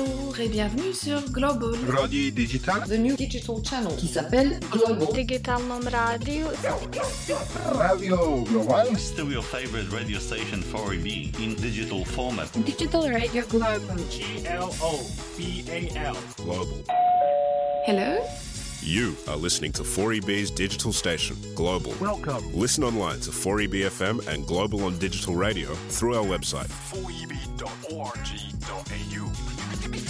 Bonjour et bienvenue sur Global. Radio Digital. The new digital channel qui s'appelle Global. Digitalnom radio. Radio Global. Still your favorite radio station 4EB in digital format. Digital Radio Global. GLOBAL. Global. Hello. You are listening to 4EB's digital station, Global. Welcome. Listen online to 4EB FM and Global on digital radio through our website. 4EB.org.au